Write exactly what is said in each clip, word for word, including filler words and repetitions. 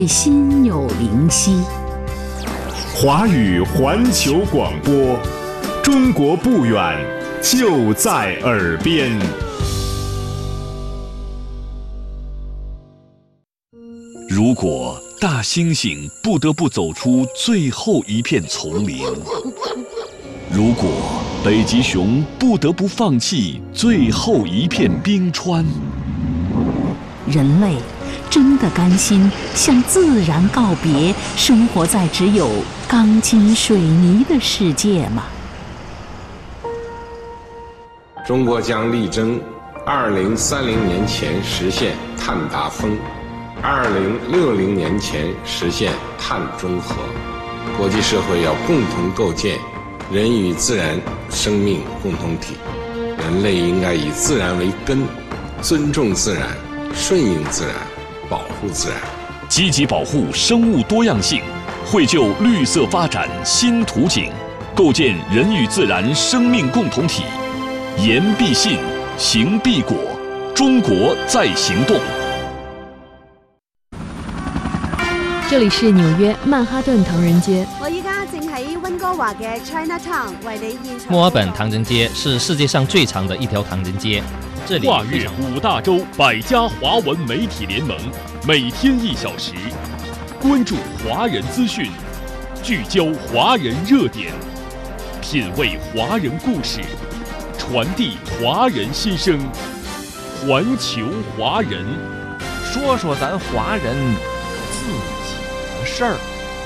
心有灵犀。 华语环球广播，中国不远，就在耳边。 如果大猩猩不得不走出最后一片丛林，如果北极熊不得不放弃最后一片冰川， 人类真的甘心向自然告别，生活在只有钢筋水泥的世界吗？ 中国将力争二零三零年前实现碳达峰，二零六零年前实现碳中和。国际社会要共同构建人与自然生命共同体，人类应该以自然为根，尊重自然，顺应自然，保护自然， 积极保护生物多样性，绘就绿色发展新图景，构建人与自然生命共同体。言必信，行必果，中國在行動。 這裡是紐約曼哈頓唐人街。 我依家正喺溫哥華嘅 Chinatown 為你現場。 墨爾本唐人街是世界上最長的一條唐人街。這裡跨越五大洲百家華文媒體聯盟，每天一小時，關注華人資訊，聚焦華人熱點，品味華人故事，傳遞華人心聲，環球華人， 說說咱華人自己的事兒。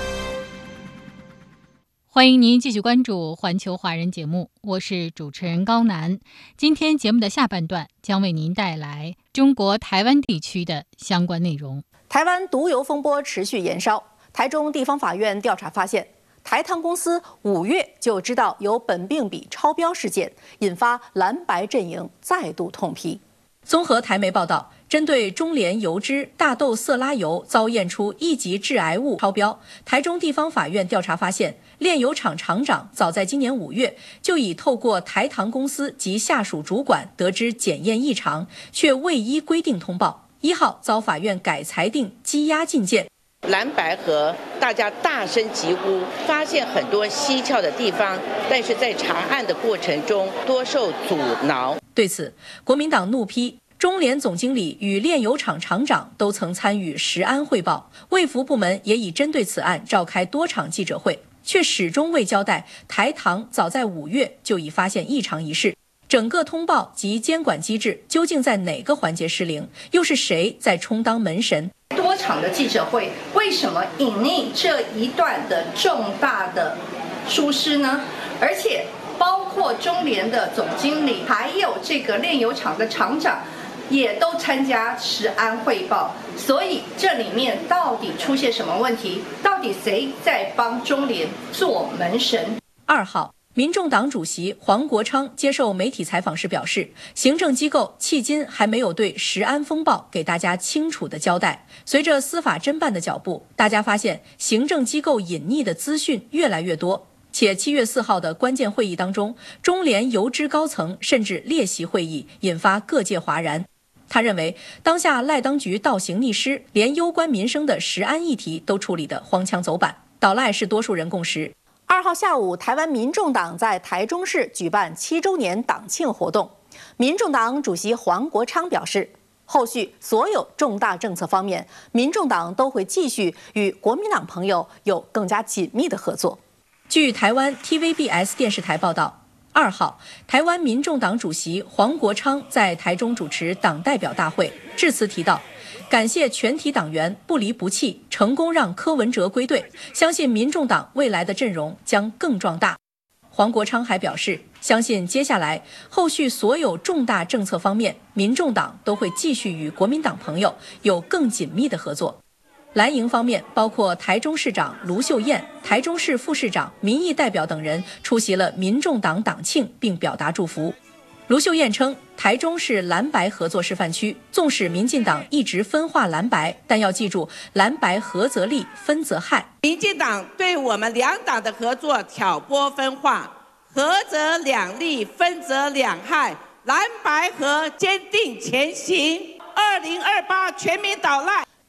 歡迎您繼續關注環球華人節目，我是主持人高楠。今天節目的下半段將為您帶來中國台灣地區的相關內容。 台灣毒油風波持續延燒，台中地方法院調查發現，台糖公司五月就知道有苯並芘超標事件，引發藍白陣營再度痛批。 綜合台媒報道，針對中聯油脂大豆色拉油遭驗出一級致癌物超標，台中地方法院調查發現，煉油廠廠長早在今年五月就已透過台糖公司及下屬主管得知檢驗異常，卻未依規定通報。一號遭法院改裁定羈押禁見。 藍白河大家大聲疾呼，發現很多蹊蹺的地方，但是在查案的過程中多受阻撓。 對此，國民黨怒批中聯總經理與煉油廠廠長都曾參與食安匯報，衛福部門也已針對此案召開多場記者會，卻始終未交代台糖早在五月就已發現異常一事。整個通報及監管機制究竟在哪個環節失靈？又是誰在充當門神？ 多場的記者會，為什麼隱匿這一段的重大的疏失呢？而且包括中聯的總經理，還有這個煉油廠的廠長，也都參加食安匯報。所以這裡面到底出現什麼問題？到底誰在幫中聯做門神？ 二號。民眾黨主席黃國昌接受媒體採訪時表示，行政機構迄今還沒有對食安風暴給大家清楚的交代。隨着司法偵辦的腳步，大家發現行政機構隱匿的資訊越來越多，且七月四號的關鍵會議當中，中聯油脂高層甚至列席會議，引發各界譁然。他認為，當下賴當局倒行逆施，連攸關民生的食安議題都處理得荒腔走板，倒賴是多數人共識。 二號下午，台灣民眾黨在台中市舉辦七週年黨慶活動。民眾黨主席黃國昌表示，後續所有重大政策方面，民眾黨都會繼續與國民黨朋友有更加緊密的合作。 據台灣 T V B S 電視台報道，二號，台灣民眾黨主席黃國昌在台中主持黨代表大會，致辭提到，感謝全體黨員不離不棄，成功讓柯文哲歸隊，相信民眾黨未來的陣容將更壯大。黃國昌還表示，相信接下來後續所有重大政策方面，民眾黨都會繼續與國民黨朋友有更緊密的合作。藍營方面，包括台中市長盧秀燕、台中市副市長、民意代表等人出席了民眾黨黨慶，並表達祝福。盧秀燕稱，台中是藍白合作示範區，縱使民進黨一直分化藍白，但要記住，藍白合則利，分則害。 民進黨對我們兩黨的合作挑撥分化，合則兩利，分則兩害，藍白合堅定前行。二零二八全民倒賴。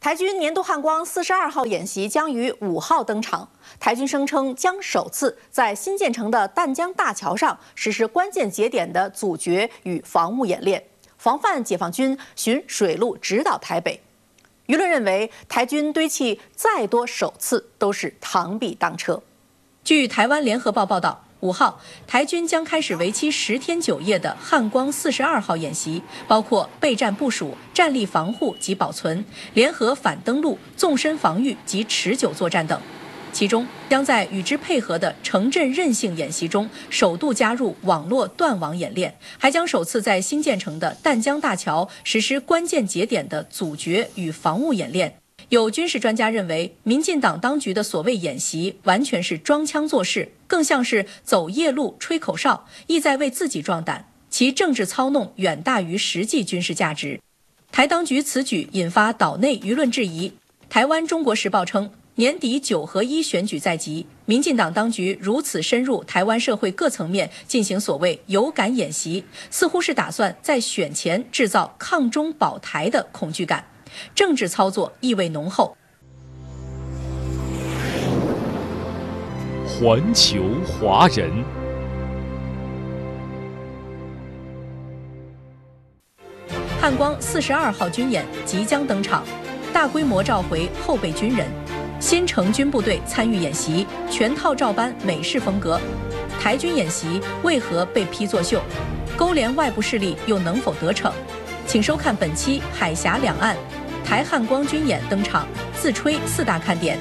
台军年度汉光四十二号演习将于五号登场。台军声称将首次在新建成的淡江大桥上实施关键节点的阻绝与防务演练，防范解放军循水路直捣台北。舆论认为，台军堆砌再多首次都是螳臂当车。 据台湾联合报报道，五号，台军将开始为期十天九夜的汉光四十二号演习，包括备战部署、战力防护及保存、联合反登陆、纵深防御及持久作战等。其中，将在与之配合的城镇韧性演习中，首度加入网络断网演练，还将首次在新建成的淡江大桥实施关键节点的阻绝与防务演练。有军事专家认为，民进党当局的所谓演习完全是装腔作势，更像是走夜路吹口哨，意在为自己壮胆，其政治操弄远大于实际军事价值。台当局此举引发岛内舆论质疑。台湾《中国时报》称，年底九合一选举在即，民进党当局如此深入台湾社会各层面进行所谓有感演习，似乎是打算在选前制造抗中保台的恐惧感。政治操作意味浓厚。 环球华人， 汉光四十二号军演即将登场，大规模召回后备军人，新成军部队参与演习，全套照搬美式风格。台军演习为何被批作秀？勾连外部势力又能否得逞？请收看本期《海峡两岸》。台汉光军演登场，自吹四大看点。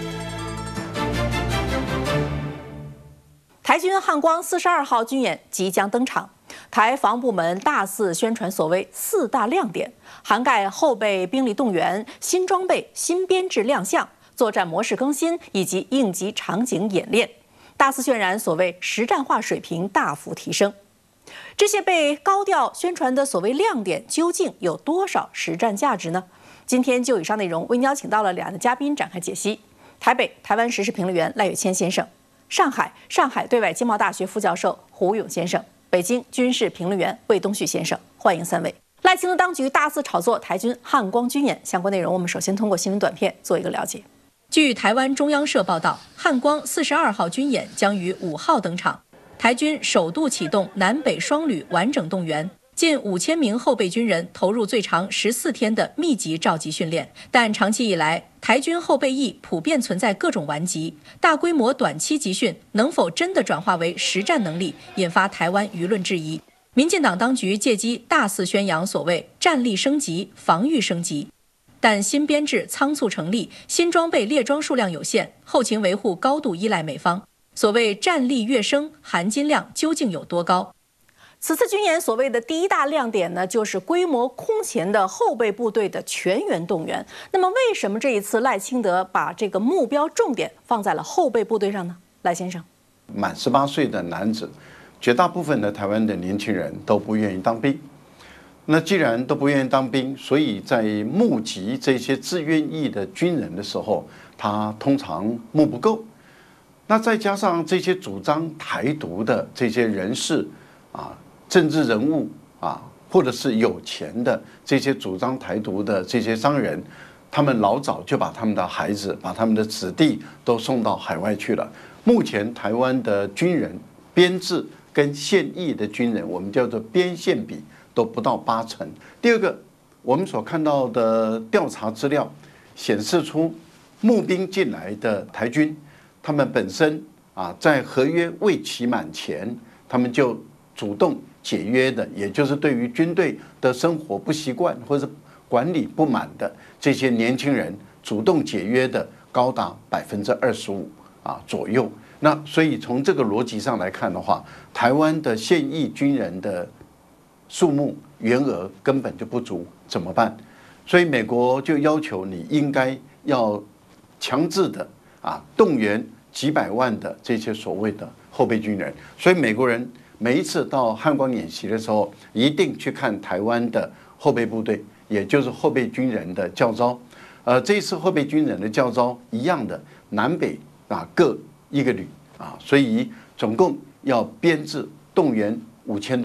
台军汉光四十二号军演即将登场，台防部门大肆宣传所谓四大亮点，涵盖后备兵力动员、新装备、新编制亮相、作战模式更新以及应急场景演练，大肆渲染所谓实战化水平大幅提升。这些被高调宣传的所谓亮点，究竟有多少实战价值呢？今天就以上内容为您邀请到了两岸的嘉宾展开解析：台北台湾时事评论员赖岳谦先生，上海上海对外经贸大学副教授胡勇先生，北京军事评论员魏东旭先生，欢迎三位。赖清德当局大肆炒作台军汉光军演，相关内容我们首先通过新闻短片做一个了解。 据台湾中央社报道，汉光四十二号军演将于五号登场，台军首度启动南北双旅完整动员。近五千名后备军人投入最长十四天的密集召集训练，但长期以来，台军后备役普遍存在各种顽疾，大规模短期集训能否真的转化为实战能力，引发台湾舆论质疑。民进党当局借机大肆宣扬所谓战力升级、防御升级，但新编制仓促成立，新装备列装数量有限，后勤维护高度依赖美方。所谓战力跃升，含金量究竟有多高？ 此次军演所谓的第一大亮点呢，就是规模空前的后备部队的全员动员。那么，为什么这一次赖清德把这个目标重点放在了后备部队上呢？赖先生， 满十八岁的男子，绝大部分的台湾的年轻人都不愿意当兵。那既然都不愿意当兵，所以在募集这些自愿役的军人的时候，他通常募不够。那再加上这些主张台独的这些人士啊。政治人物啊，或者是有钱的这些主张台独的这些商人，他们老早就把他们的孩子、把他们的子弟都送到海外去了。目前台湾的军人编制跟现役的军人，我们叫做编现比都不到八成。第二个，我们所看到的调查资料显示出，募兵进来的台军，他们本身啊，在合约未期满前，他们就主动解约的，也就是对于军队的生活不习惯或者管理不满的这些年轻人，主动解约的高达百分之二十五啊左右。那所以从这个逻辑上来看的话，台湾的现役军人的数目员额根本就不足，怎么办？所以美国就要求你应该要强制的啊动员几百万的这些所谓的后备军人。所以美国人每一次到汉光演习的时候，一定去看台湾的后备部队，也就是后备军人的教召。呃，这一次后备军人的教召一样的，南北啊各一个旅啊，所以总共要编制动员五千多人，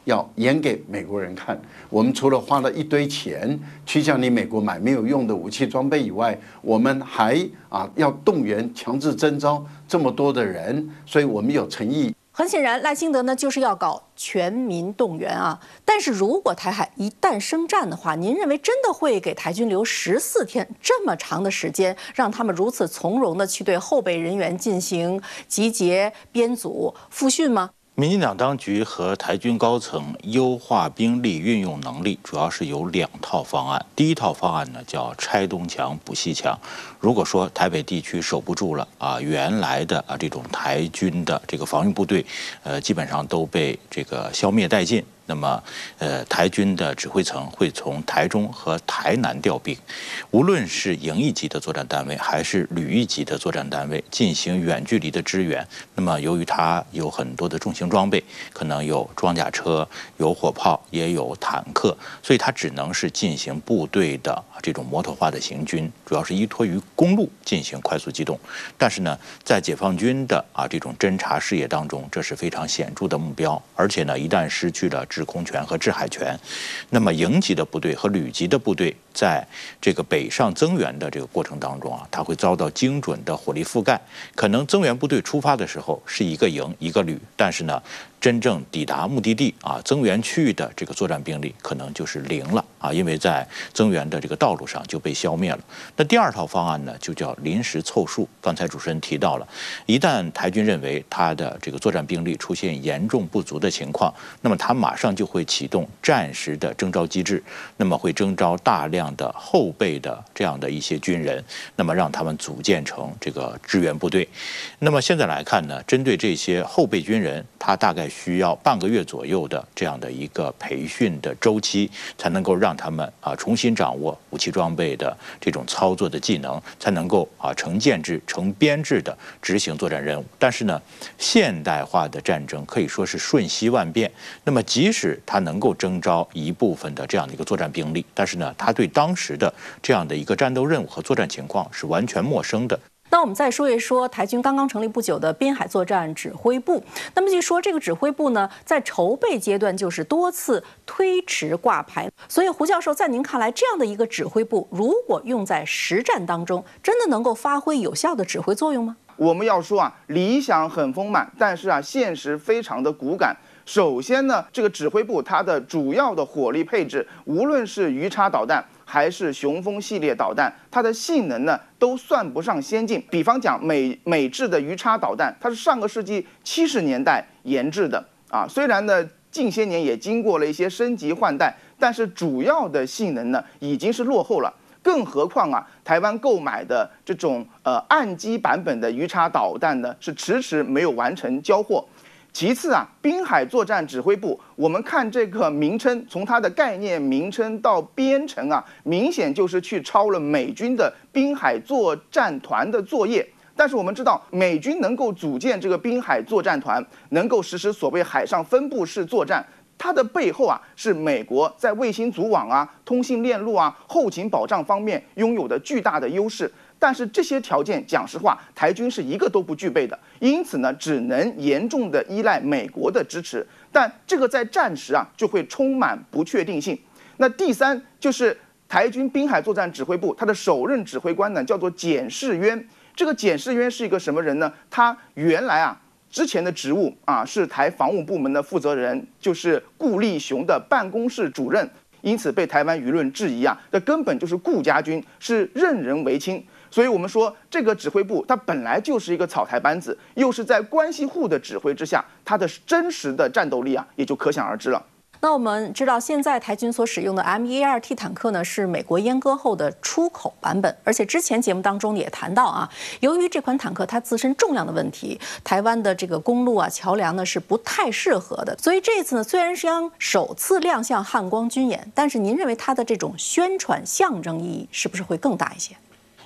要演给美国人看。我们除了花了一堆钱去向你美国买没有用的武器装备以外，我们还啊要动员强制征召这么多的人，所以我们有诚意。 很显然，赖清德呢就是要搞全民动员啊。但是如果台海一旦生战的话，您认为真的会给台军留十四天这么长的时间，让他们如此从容的去对后备人员进行集结、编组、复训吗？ 民进党当局和台军高层优化兵力运用能力，主要是有两套方案。第一套方案呢叫拆东墙补西墙。如果说台北地区守不住了啊，原来的啊这种台军的这个防御部队，呃，基本上都被这个消灭殆尽。那么，呃，台军的指挥层会从台中和台南调兵，无论是营一级的作战单位还是旅一级的作战单位进行远距离的支援。那么，由于它有很多的重型装备，可能有装甲车、有火炮，也有坦克，所以它只能是进行部队的这种摩托化的行军，主要是依托于公路进行快速机动。但是呢，在解放军的啊这种侦察视野当中，这是非常显著的目标。而且呢，一旦失去了制空权和制海权，那么营级的部队和旅级的部队在这个北上增援的这个过程当中啊，它会遭到精准的火力覆盖。可能增援部队出发的时候是一个营一个旅，但是呢，真正抵达目的地啊，增援区域的这个作战兵力可能就是零了啊，因为在增援的这个道路上就被消灭了。那第二套方案呢，就叫临时凑数。刚才主持人提到了，一旦台军认为他的这个作战兵力出现严重不足的情况，那么他马上就会启动战时的征召机制，那么会征召大量的后备的这样的一些军人，那么让他们组建成这个支援部队。那么现在来看呢，针对这些后备军人，他大概需要半个月左右的这样的一个培训的周期，才能够让他们啊重新掌握武器装备的这种操作的技能，才能够啊成建制、成编制的执行作战任务。但是呢，现代化的战争可以说是瞬息万变。那么即使他能够征召一部分的这样的一个作战兵力，但是呢，他对当时的这样的一个战斗任务和作战情况是完全陌生的。 那我们再说一说台军刚刚成立不久的滨海作战指挥部。那么据说这个指挥部呢，在筹备阶段就是多次推迟挂牌。所以胡教授，在您看来，这样的一个指挥部，如果用在实战当中，真的能够发挥有效的指挥作用吗？ 我们要说啊，理想很丰满，但是啊，现实非常的骨感。首先呢，这个指挥部它的主要的火力配置，无论是鱼叉导弹还是雄风系列导弹，它的性能呢都算不上先进。比方讲美美制的鱼叉导弹，它是上个世纪七十年代研制的啊，虽然呢近些年也经过了一些升级换代，但是主要的性能呢已经是落后了。更何况啊，台湾购买的这种呃岸基版本的鱼叉导弹呢，是迟迟没有完成交货。其次啊，滨海作战指挥部，我们看这个名称，从它的概念名称到编程啊，明显就是去抄了美军的滨海作战团的作业。但是我们知道，美军能够组建这个滨海作战团，能够实施所谓海上分布式作战，它的背后啊，是美国在卫星组网啊、通信链路啊、后勤保障方面拥有的巨大的优势。但是这些条件，讲实话，台军是一个都不具备的，因此呢，只能严重的依赖美国的支持。但这个在战时啊，就会充满不确定性。那第三就是台军滨海作战指挥部，他的首任指挥官呢叫做检事员。这个检事员是一个什么人呢？他原来啊之前的职务啊是台防务部门的负责人，就是顾立雄的办公室主任。因此被台湾舆论质疑啊，这根本就是顾家军，是任人唯亲。所以我们说，这个指挥部它本来就是一个草台班子，又是在关系户的指挥之下，它的真实的战斗力啊，也就可想而知了。 那我们知道，现在台军所使用的 M 一 A 二 T 坦克呢，是美国阉割后的出口版本。而且之前节目当中也谈到啊，由于这款坦克它自身重量的问题，台湾的这个公路啊、桥梁呢是不太适合的。所以这次呢，虽然是将首次亮相汉光军演，但是您认为它的这种宣传象征意义是不是会更大一些？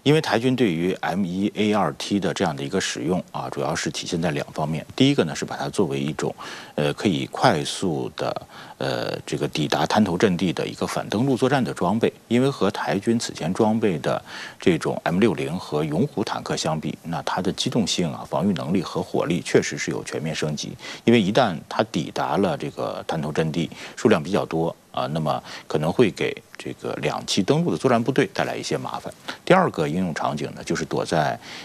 因为台军对于 M 一 A 二 T 的这样的一个使用啊，主要是体现在两方面。第一个呢是把它作为一种，呃，可以快速的呃这个抵达滩头阵地的一个反登陆作战的装备。因为和台军此前装备的这种 M 六零和勇虎坦克相比，那它的机动性啊、防御能力和火力确实是有全面升级。因为一旦它抵达了这个滩头阵地，数量比较多啊，那么可能会给这个两栖登陆的作战部队带来一些麻烦。第二个应用场景呢，就是躲在